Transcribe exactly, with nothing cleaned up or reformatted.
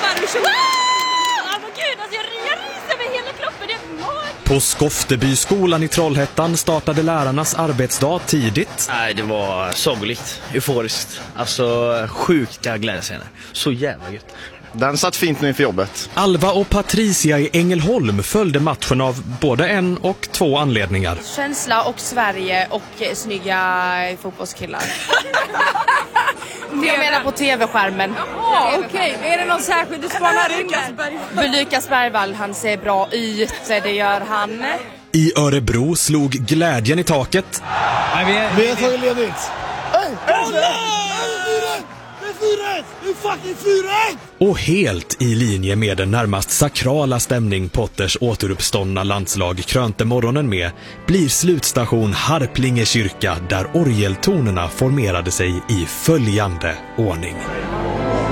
Gud, alltså jag, jag ryser med hela kroppen. Det är magiskt. På Skoftebyskolan i Trollhättan startade lärarnas arbetsdag tidigt. Nej, det var sorgligt, euforiskt. Alltså sjuka glädjescener. Så jävla gött. Den satt fint nu inför jobbet. Alva och Patricia i Ängelholm följde matchen av både en och två anledningar. Känsla och Sverige och eh, snygga fotbollskillar. Jag menar på tv-skärmen. Ja, okej. Okay. Är det någon särskild du spanar in? För Lukas Bergvall, han ser bra ut, det gör han. I Örebro slog glädjen i taket. Nej, vi, är, vi har tagit ledigt. Hej! Och helt i linje med den närmast sakrala stämning Potters återuppståndna landslag krönte morgonen med blir slutstation Harplinge kyrka, där orgeltonerna formerade sig i följande ordning.